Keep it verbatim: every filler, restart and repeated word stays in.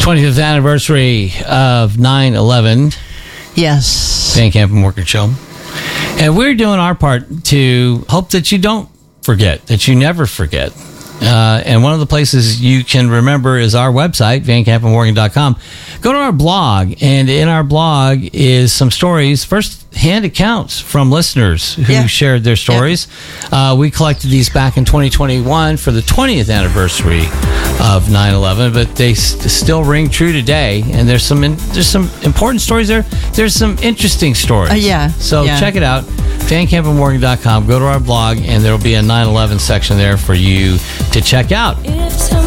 twentieth anniversary of nine eleven. Yes. Van Camp and Morgan Show. And we're doing our part to hope that you don't forget, that you never forget. Uh, and one of the places you can remember is our website, van camp and morgan dot com. Go to our blog, and in our blog is some stories, first-hand accounts from listeners who Yeah. shared their stories. Yeah. Uh, we collected these back in twenty twenty-one for the twentieth anniversary of nine eleven, but they st- still ring true today. And there's some in- there's some important stories there. There's some interesting stories. Uh, yeah. So yeah. check it out, van camp and morgan dot com. Go to our blog, and there will be a nine eleven section there for you to check out.